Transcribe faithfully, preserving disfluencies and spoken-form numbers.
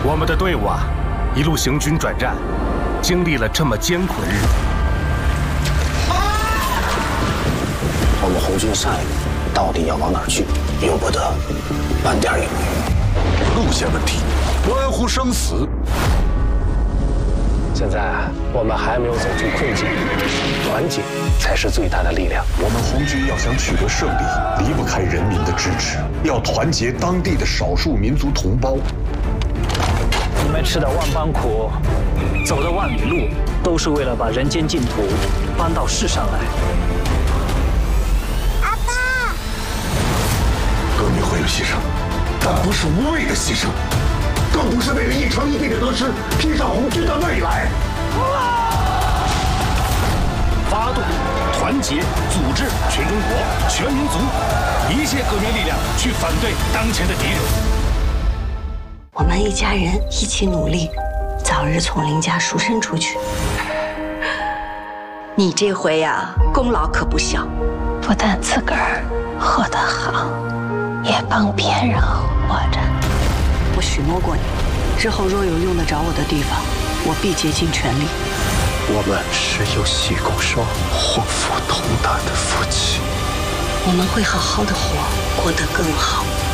我们的队伍啊，一路行军转战，经历了这么艰苦的日子。 我们红军下一步到底要往哪儿去？由不得半点犹豫。 路线问题，关乎生死。 现在我们还没有走出困境，团结才是最大的力量。 我们红军要想取得胜利，离不开人民的支持，要团结当地的少数民族同胞。 你们吃的万般苦，走的万里路，都是为了把人间净土搬到世上来。 阿爸， 革命会有牺牲，但不是无谓的牺牲，更不是为了一城一地的得失拼上红军的未来。 发动、团结、组织全中国、全民族一切革命力量，去反对当前的敌人。 我们一家人一起努力，早日从林家赎身出去。你这回呀、啊，功劳可不小， 不但自个儿活得好，也帮别人活着。 我许诺过你，日后若有用得着我的地方，我必竭尽全力。 我们是有喜共双、祸福同担的夫妻。 我们会好好的活，过得更好。